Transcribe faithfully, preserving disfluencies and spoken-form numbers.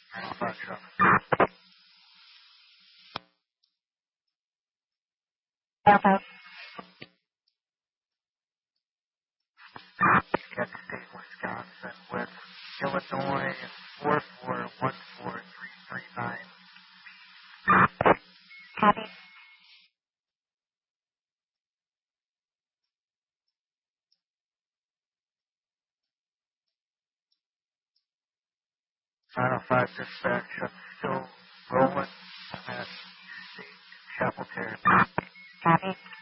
nine oh five truck. Alpha. Kansas State, Wisconsin with Illinois four four one four three three nine. Copy. nine oh five dispatch, I'm still rolling at State Chapel Terrace. Copy.